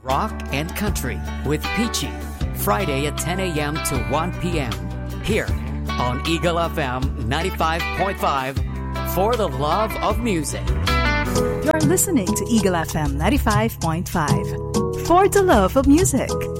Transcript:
Rock and Country with Peachy. Friday at 10 a.m. to 1 p.m. Here on Eagle FM 95.5 for the love of music. You're listening to Eagle FM 95.5 for the love of music.